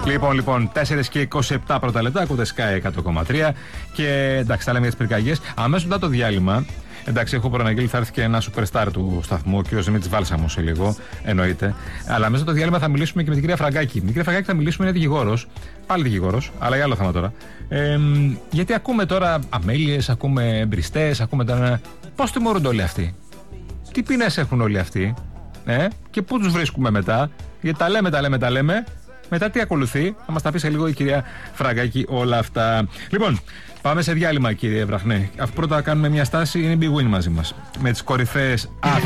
Λοιπόν, 4 και 27 πρώτα λεπτά, ακούτε Sky 100,3 και εντάξει, τα λέμε για τις πυρκαγιές. Αμέσως μετά το διάλειμμα, εντάξει, έχω προαναγγείλει θα έρθει και ένα superstar του σταθμού, ο κ. Δημήτρης Βάλσαμος σε λίγο, εννοείται. Αλλά μέσα το διάλειμμα θα μιλήσουμε και με την κυρία Φραγκάκη. Με την κυρία Φραγκάκη θα μιλήσουμε, είναι δικηγόρος, πάλι δικηγόρος, αλλά για άλλο θέμα τώρα. Γιατί ακούμε τώρα αμέλειες, ακούμε εμπριστές, ακούμε τώρα. Πώς τιμωρούνται όλοι αυτοί, τι ποινές έχουν όλοι αυτοί, και πού τους βρίσκουμε μετά, γιατί τα λέμε. Μετά τι ακολουθεί, θα μας τα πει σε λίγο η κυρία Φραγκάκη όλα αυτά. Λοιπόν, πάμε σε διάλειμμα, κύριε Βραχνέ. Αφού πρώτα κάνουμε μια στάση, είναι η Big Win μαζί μας. Με τις κορυφαίες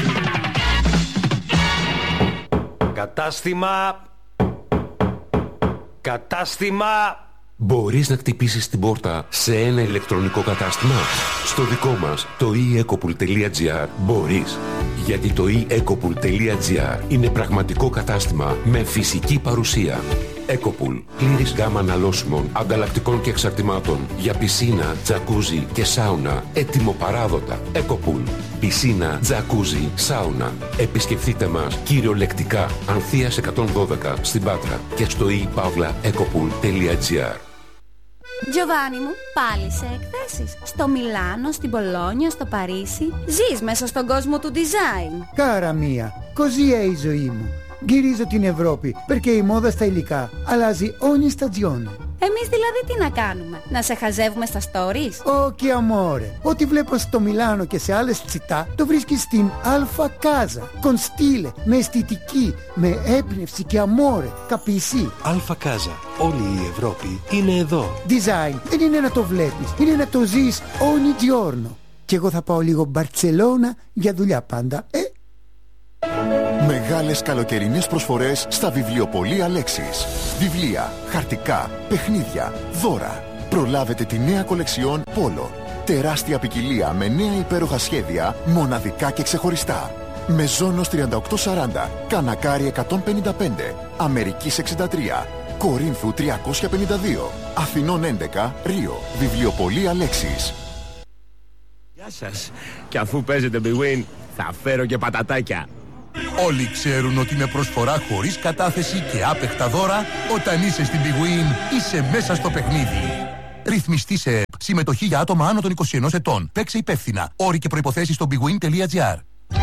Κατάστημα. Μπορείς να χτυπήσεις την πόρτα σε ένα ηλεκτρονικό κατάστημα? Στο δικό μας, το eEcopool.gr, μπορείς. Γιατί το eEcopool.gr είναι πραγματικό κατάστημα με φυσική παρουσία. Ecopool. Πλήρης γάμα αναλώσιμων, ανταλλακτικών και εξαρτημάτων για πισίνα, τζακούζι και σάουνα. Έτοιμο-παράδοτα. Ecopool. Πισίνα, τζακούζι, σάουνα. Επισκεφτείτε μας κυριολεκτικά Ανθείας 112 στην Πάτρα και στο ePavlaEcopool.gr. Giovanni μου, πάλι σε εκθέσεις. Στο Μιλάνο, στην Πολόνια, στο Παρίσι. Ζεις μέσα στον κόσμο του design. Cara mia, così è η ζωή μου. Γυρίζω την Ευρώπη, perché η μόδα στα υλικά αλλάζει ogni stagione. Εμείς δηλαδή τι να κάνουμε, να σε χαζεύουμε στα stories? Όχι amore, ό,τι βλέπω στο Μιλάνο και σε άλλες τσιτά το βρίσκεις στην Alfa Casa. Con stile, με αισθητική, με έμπνευση και amore, capisci? Alfa Casa, όλη η Ευρώπη είναι εδώ. Design δεν είναι να το βλέπεις, είναι να το ζεις ogni giorno. Και εγώ θα πάω λίγο Μπαρτσελώνα για δουλειά πάντα, Μεγάλες καλοκαιρινές προσφορές στα βιβλιοπωλεία Λέξης. Βιβλία, χαρτικά, παιχνίδια, δώρα. Προλάβετε τη νέα κολεξιόν Πόλο. Τεράστια ποικιλία με νέα υπέροχα σχέδια, μοναδικά και ξεχωριστά. Μεζόνος 3840, Κανακάρι 155, Αμερικής 63, Κορίνθου 352, Αθηνών 11, Ρίο. Βιβλιοπωλεία Λέξης. Γεια σας. Και αφού παίζετε Big Win, θα φέρω και πατατάκια. Όλοι ξέρουν ότι με προσφορά χωρίς κατάθεση και άπεχτα δώρα, όταν είσαι στην Big Win, είσαι μέσα στο παιχνίδι. Ρυθμιστή σε συμμετοχή για άτομα άνω των 21 ετών. Παίξε υπεύθυνα. Όροι και προϋποθέσεις στο bigwin.gr.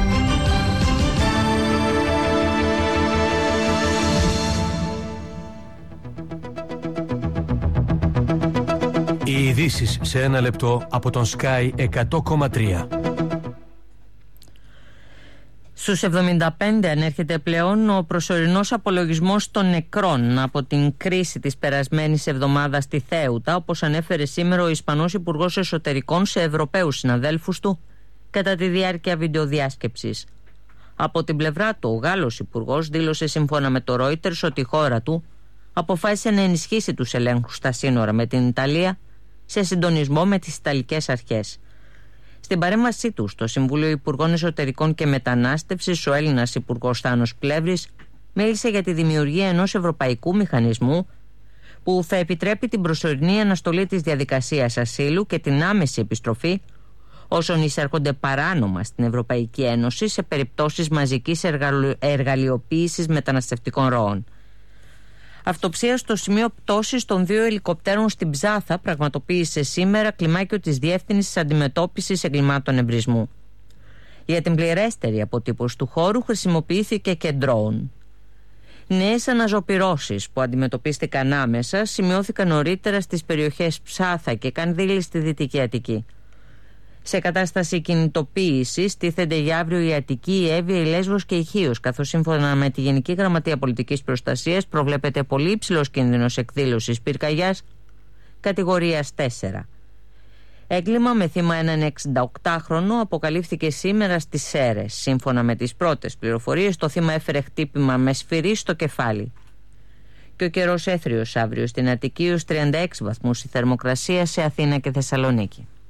Οι ειδήσεις σε ένα λεπτό από τον Sky 100,3. Στους 75 ανέρχεται πλέον ο προσωρινός απολογισμός των νεκρών από την κρίση της περασμένης εβδομάδας στη Θέουτα, όπως ανέφερε σήμερα ο Ισπανός Υπουργός Εσωτερικών σε Ευρωπαίους συναδέλφους του κατά τη διάρκεια βιντεοδιάσκεψης. Από την πλευρά του, ο Γάλλος Υπουργός δήλωσε σύμφωνα με το Reuters ότι η χώρα του αποφάσισε να ενισχύσει τους ελέγχους στα σύνορα με την Ιταλία σε συντονισμό με τις Ιταλικές αρχές. Στην παρέμβασή του στο Συμβούλιο Υπουργών Εσωτερικών και Μετανάστευσης, ο Έλληνας Υπουργός Θάνος Πλεύρης μίλησε για τη δημιουργία ενός ευρωπαϊκού μηχανισμού που θα επιτρέπει την προσωρινή αναστολή της διαδικασίας ασύλου και την άμεση επιστροφή όσων εισέρχονται παράνομα στην Ευρωπαϊκή Ένωση σε περιπτώσεις μαζικής εργαλειοποίησης μεταναστευτικών ροών. Αυτοψία στο σημείο πτώσης των 2 ελικοπτέρων στην Ψάθα πραγματοποίησε σήμερα κλιμάκιο της Διεύθυνσης Αντιμετώπισης Εγκλημάτων Εμπρισμού. Για την πληρέστερη αποτύπωση του χώρου χρησιμοποιήθηκε και ντρόουν. Νέες αναζωπυρώσεις που αντιμετωπίστηκαν άμεσα σημειώθηκαν νωρίτερα στις περιοχές Ψάθα και Κανδύλη στη Δυτική Αττική. Σε κατάσταση κινητοποίησης τίθενται για αύριο η Αττική, η Εύβοια, η Λέσβος και η Χίος, καθώς σύμφωνα με τη Γενική Γραμματεία Πολιτικής Προστασίας προβλέπεται πολύ υψηλός κίνδυνος εκδήλωσης πυρκαγιάς κατηγορίας 4. Έγκλημα με θύμα έναν 68χρονο αποκαλύφθηκε σήμερα στις Σέρρες. Σύμφωνα με τις πρώτες πληροφορίες, το θύμα έφερε χτύπημα με σφυρί στο κεφάλι. Και ο καιρός έθριος αύριο στην Αττική ως 36 βαθμούς η θερμοκρασία σε Αθήνα και Θεσσαλονίκη.